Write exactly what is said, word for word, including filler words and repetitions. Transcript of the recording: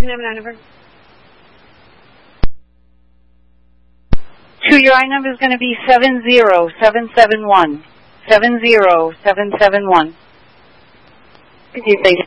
number, number. Two, your I number is going to be seven zero seven seven one. seven zero seven seven one. Could you say